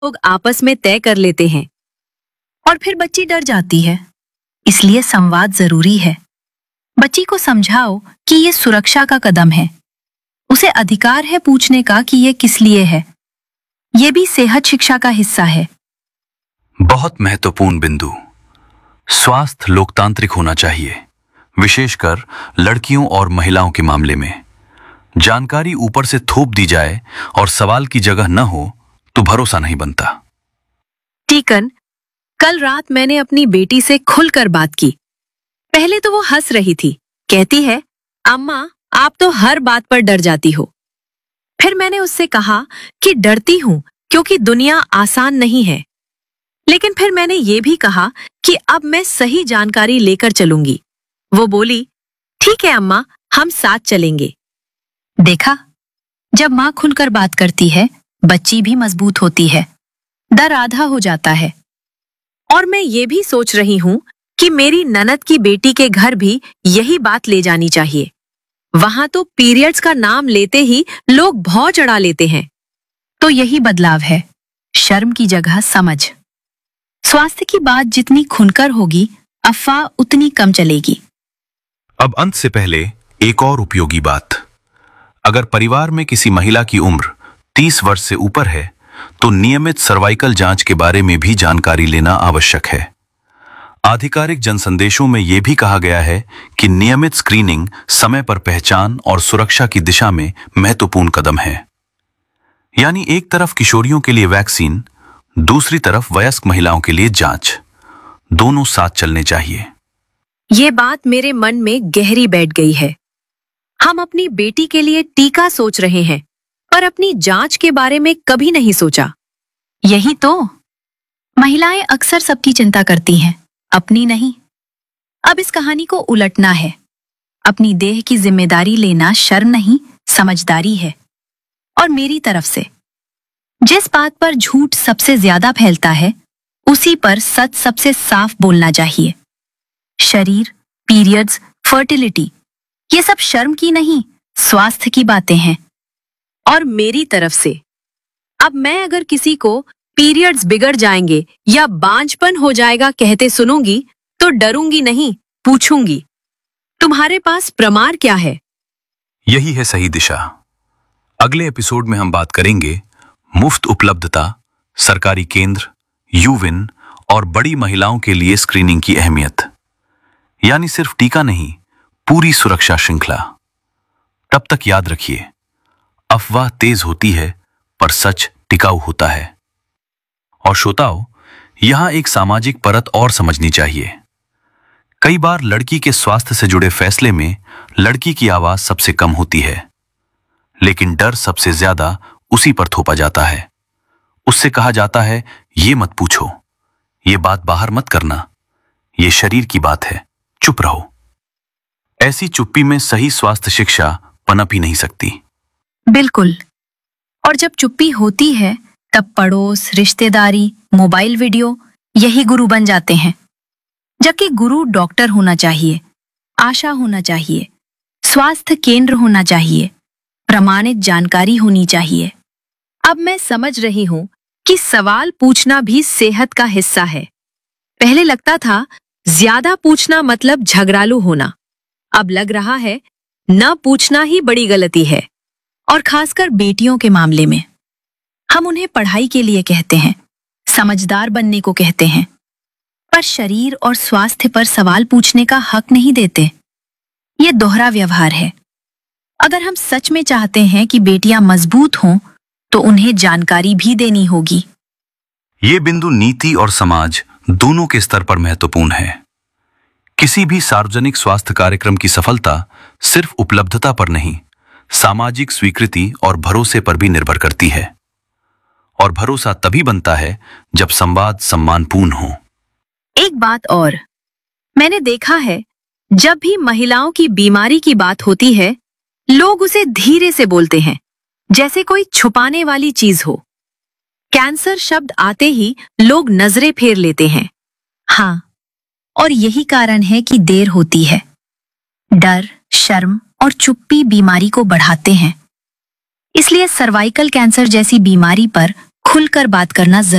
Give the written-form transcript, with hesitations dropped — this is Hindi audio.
लोग आपस में तय कर लेते हैं और फिर बच्ची डर जाती है। इसलिए संवाद जरूरी है। बच्ची को समझाओ कि ये सुरक्षा का कदम है। उसे अधिकार है पूछने का कि ये किस लिए है। ये भी सेहत शिक्षा का हिस्सा है। बहुत महत्वपूर्ण बिंदु। स्वास्थ्य लोकतांत्रिक होना चाहिए, विशेषकर लड़कियों और महिलाओं के मामले में। जानकारी ऊपर से थोप दी जाए और सवाल की जगह न हो तो भरोसा नहीं बनता। टीकन, कल रात मैंने अपनी बेटी से खुलकर बात की। पहले तो वो हंस रही थी, कहती है, अम्मा आप तो हर बात पर डर जाती हो। फिर मैंने उससे कहा कि डरती हूं क्योंकि दुनिया आसान नहीं है। लेकिन फिर मैंने ये भी कहा कि अब मैं सही जानकारी लेकर चलूंगी। वो बोली, ठीक है अम्मा, हम साथ चलेंगे। देखा, जब माँ खुलकर बात करती है, बच्ची भी मजबूत होती है, डर आधा हो जाता है। और मैं ये भी सोच रही हूं कि मेरी ननद की बेटी के घर भी यही बात ले जानी चाहिए। वहां तो पीरियड्स का नाम लेते ही लोग भौं चढ़ा लेते हैं। तो यही बदलाव है, शर्म की जगह समझ। स्वास्थ्य की बात जितनी खुलकर होगी, अफवाह उतनी कम चलेगी। अब अंत से पहले एक और उपयोगी बात। अगर परिवार में किसी महिला की उम्र 30 वर्ष से ऊपर है तो नियमित सर्वाइकल जांच के बारे में भी जानकारी लेना आवश्यक है। आधिकारिक जनसंदेशों में यह भी कहा गया है कि नियमित स्क्रीनिंग समय पर पहचान और सुरक्षा की दिशा में महत्वपूर्ण कदम है। यानी एक तरफ किशोरियों के लिए वैक्सीन, दूसरी तरफ वयस्क महिलाओं के लिए जांच, दोनों साथ चलने चाहिए। ये बात मेरे मन में गहरी बैठ गई है। हम अपनी बेटी के लिए टीका सोच रहे हैं, पर अपनी जांच के बारे में कभी नहीं सोचा। यही तो, महिलाएं अक्सर सबकी चिंता करती हैं, अपनी नहीं। अब इस कहानी को उलटना है। अपनी देह की जिम्मेदारी लेना शर्म नहीं, समझदारी है। और मेरी तरफ से, जिस बात पर झूठ सबसे ज्यादा फैलता है, उसी पर सच सबसे साफ बोलना चाहिए। शरीर, पीरियड्स, फर्टिलिटी, ये सब शर्म की नहीं, स्वास्थ्य की बातें हैं। और मेरी तरफ से, अब मैं अगर किसी को पीरियड्स बिगड़ जाएंगे या बांझपन हो जाएगा कहते सुनूंगी तो डरूंगी नहीं, पूछूंगी, तुम्हारे पास प्रमाण क्या है? यही है सही दिशा। अगले एपिसोड में हम बात करेंगे मुफ्त उपलब्धता, सरकारी केंद्र, यूविन और बड़ी महिलाओं के लिए स्क्रीनिंग की अहमियत। यानी सिर्फ टीका नहीं, पूरी सुरक्षा श्रृंखला। तब तक याद रखिए, अफवाह तेज होती है पर सच टिकाऊ होता है। और श्रोताओं, यहां एक सामाजिक परत और समझनी चाहिए। कई बार लड़की के स्वास्थ्य से जुड़े फैसले में लड़की की आवाज सबसे कम होती है, लेकिन डर सबसे ज्यादा उसी पर थोपा जाता है। उससे कहा जाता है, ये मत पूछो, ये बात बाहर मत करना, ये शरीर की बात है, चुप रहो। ऐसी चुप्पी में सही स्वास्थ्य शिक्षा पनप ही नहीं सकती। बिल्कुल। और जब चुप्पी होती है, तब पड़ोस, रिश्तेदारी, मोबाइल वीडियो यही गुरु बन जाते हैं। जबकि गुरु डॉक्टर होना चाहिए, आशा होना चाहिए, स्वास्थ्य केंद्र होना चाहिए, प्रमाणित जानकारी होनी चाहिए। अब मैं समझ रही हूं कि सवाल पूछना भी सेहत का हिस्सा है। पहले लगता था ज्यादा पूछना मतलब झगड़ालू होना। अब लग रहा है न पूछना ही बड़ी गलती है। और खासकर बेटियों के मामले में। हम उन्हें पढ़ाई के लिए कहते हैं, समझदार बनने को कहते हैं, पर शरीर और स्वास्थ्य पर सवाल पूछने का हक नहीं देते। ये दोहरा व्यवहार है। अगर हम सच में चाहते हैं कि बेटियां मजबूत हों, तो उन्हें जानकारी भी देनी होगी। ये बिंदु नीति और समाज दोनों के स्तर पर महत्वपूर्ण है। किसी भी सार्वजनिक स्वास्थ्य कार्यक्रम की सफलता सिर्फ उपलब्धता पर नहीं, सामाजिक स्वीकृति और भरोसे पर भी निर्भर करती है। और भरोसा तभी बनता है जब संवाद सम्मानपूर्ण हो। एक बात और, मैंने देखा है, जब भी महिलाओं की बीमारी की बात होती है, लोग उसे धीरे से बोलते हैं, जैसे कोई छुपाने वाली चीज हो। कैंसर शब्द आते ही लोग नजरें फेर लेते हैं। हाँ, और यही कारण है कि देर होती है। डर, शर्म और चुप्पी बीमारी को बढ़ाते हैं। इसलिए सर्वाइकल कैंसर जैसी बीमारी पर खुलकर बात करना